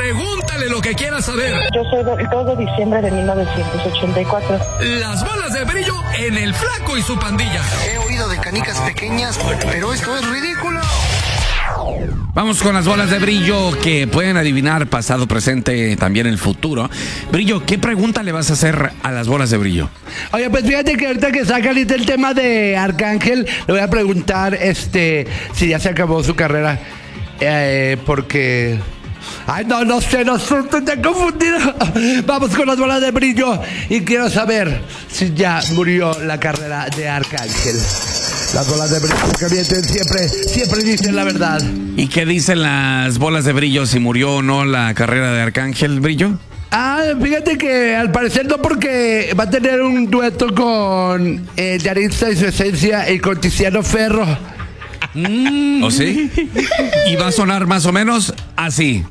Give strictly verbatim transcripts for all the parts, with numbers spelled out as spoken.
Pregúntale lo que quieras saber. Yo soy del dos de diciembre de mil novecientos ochenta y cuatro. Las bolas de brillo en El Flaco y su pandilla. He oído de canicas pequeñas, pero esto es ridículo. Vamos con las bolas de brillo que pueden adivinar pasado, presente, también el futuro. Brillo, ¿qué pregunta le vas a hacer a las bolas de brillo? Oye, pues fíjate que ahorita que saca ahorita el tema de Arcángel, le voy a preguntar este si ya se acabó su carrera. Eh, porque... Ay, no, no sé, no sé, estoy confundido. Vamos con las bolas de brillo y quiero saber si ya murió la carrera de Arcángel. Las bolas de brillo que mienten siempre, siempre dicen la verdad. ¿Y qué dicen las bolas de brillo si murió o no la carrera de Arcángel, Brillo? Ah, fíjate que al parecer no, porque va a tener un dueto con eh, Yaritza y su esencia y con Tiziano Ferro. ¿O sí? Y va a sonar más o menos así.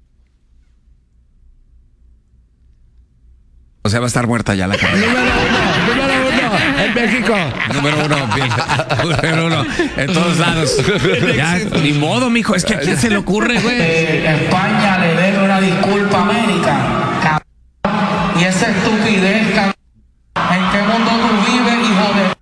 O sea, va a estar muerta ya la carrera. Número uno, número uno, en México. Número uno, bien. Número uno, en todos lados. Ya, ni modo, mijo. Es que a quién se le ocurre, güey. Eh, España le debe una disculpa a América, cabrón. Y esa estupidez, cabrón. ¿En qué mundo tú vives, hijo de...?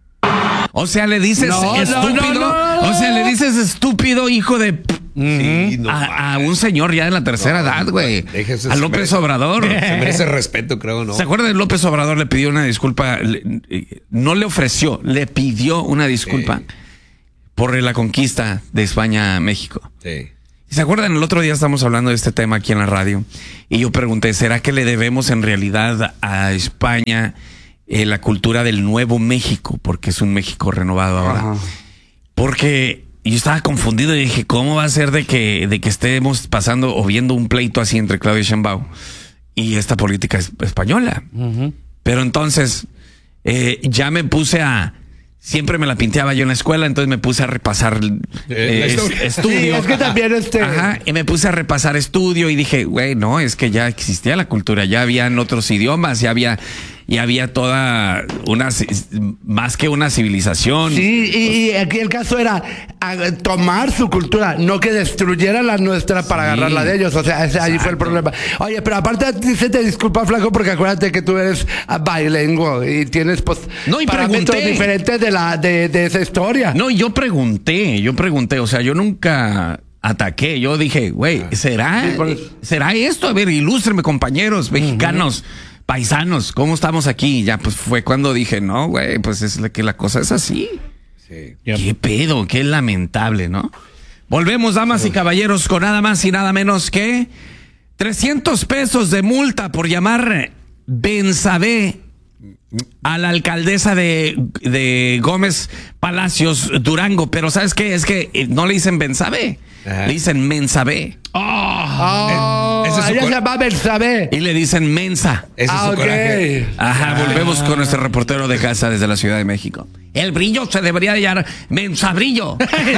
O sea, le dices No, no, estúpido. no, no, no. O sea, le dices estúpido, hijo de... Sí, no, a, a un señor ya de la tercera no, edad, güey. Déjese, A López Obrador. Se merece respeto, creo, ¿no? ¿Se acuerda de López Obrador? Le pidió una disculpa. Le, no le ofreció, le pidió una disculpa sí. por la conquista de España a México. Sí. ¿Se acuerdan? El otro día estamos hablando de este tema aquí en la radio y yo pregunté, ¿será que le debemos en realidad a España eh, la cultura del nuevo México? Porque es un México renovado ahora. Ajá. Porque yo estaba confundido y dije, ¿cómo va a ser de que, de que estemos pasando o viendo un pleito así entre Claudia Sheinbaum y esta política es, española? Uh-huh. Pero entonces eh, ya me puse a... Siempre me la pinteaba yo en la escuela, entonces me puse a repasar eh, es, estudio. Sí, es que también este... Ajá, y me puse a repasar estudio y dije, güey, no, es que ya existía la cultura, ya habían otros idiomas, ya había... Y había toda una, más que una civilización. Sí, y, y aquí el caso era a, tomar su cultura, no que destruyera la nuestra para sí. agarrar la de ellos. O sea, ese, ahí fue el problema. Oye, pero aparte a ti se te disculpa, Flaco, porque acuérdate que tú eres bilingüe y tienes pues no, y parámetros pregunté. diferentes de, la, de, de esa historia. No, yo pregunté, yo pregunté, o sea, yo nunca... ataqué, yo dije, güey, ¿será, sí, ¿será esto? A ver, ilústreme, compañeros mexicanos, uh-huh. paisanos, ¿cómo estamos aquí? Ya, pues fue cuando dije, no, güey, pues es que la cosa es así. Sí. Qué pedo, qué lamentable, ¿no? Volvemos, damas y caballeros, con nada más y nada menos que trescientos pesos de multa por llamar Bensabé a la alcaldesa de, de Gómez Palacios, Durango. Pero ¿sabes qué? Es que no le dicen Bensabé, le dicen Mensabé. Oh, oh, ella se llama Bensabé. Y le dicen Mensa. Ese es ah, su okay. coraje. Ajá, volvemos con nuestro reportero de casa desde la Ciudad de México. El Brillo se debería de llamar Mensabrillo.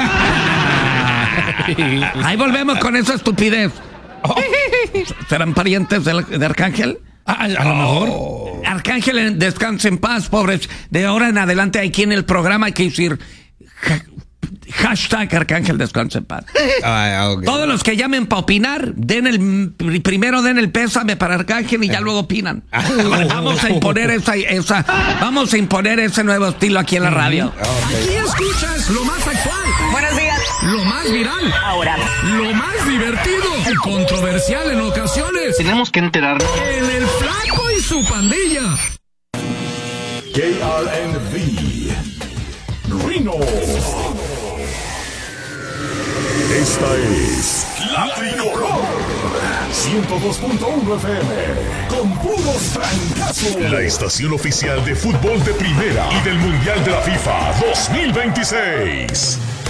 Ahí volvemos con esa estupidez. Oh, ¿serán parientes de, de Arcángel? A, a, a lo mejor. Oh. Arcángel, descanse en paz, pobres. De ahora en adelante aquí en el programa hay que decir ha, hashtag Arcángel, descanse en paz. Ah, okay. Todos los que llamen para opinar, den el primero den el pésame para Arcángel y ya luego opinan. Vamos a imponer esa, esa, vamos a imponer ese nuevo estilo aquí en la radio. Okay. Aquí escuchas lo más actual. Buenos días. Lo más viral. Ahora. Lo más divertido y controversial en ocasiones. Tenemos que enterarnos. En El Flaco y su pandilla. K R N V Reno. Esta es La Tricolor ciento dos punto uno F M con puros francazos. La estación oficial de fútbol de primera y del Mundial de la FIFA dos mil veintiséis.